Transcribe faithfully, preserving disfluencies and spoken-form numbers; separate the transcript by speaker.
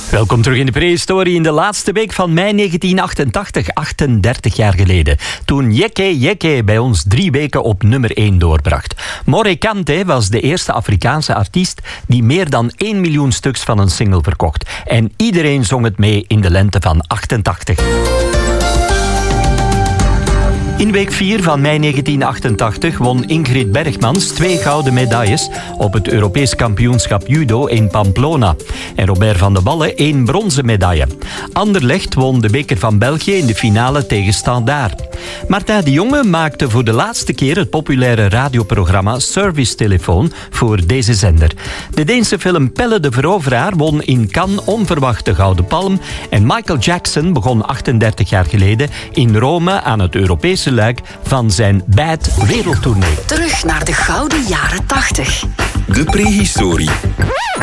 Speaker 1: Welkom terug in de prehistorie in de laatste week van mei negentien achtentachtig, achtendertig jaar geleden. Toen Yeke Yeke bij ons drie weken op nummer één doorbracht. Morikante was de eerste Afrikaanse artiest die meer dan één miljoen stuks van een single verkocht. En iedereen zong het mee in de lente van achtentachtig. In week vier van mei negentien achtentachtig won Ingrid Bergmans twee gouden medailles op het Europees kampioenschap judo in Pamplona. En Robert van de Wallen één bronzen medaille. Anderlecht won de beker van België in de finale tegen Standaard. Martijn de Jonge maakte voor de laatste keer het populaire radioprogramma Service Telefoon voor deze zender. De Deense film Pelle de Veroveraar won in Cannes onverwacht de Gouden Palm. En Michael Jackson begon achtendertig jaar geleden in Rome aan het Europese luik van zijn Bad wereldtournee.
Speaker 2: Terug naar de gouden jaren tachtig.
Speaker 3: De prehistorie.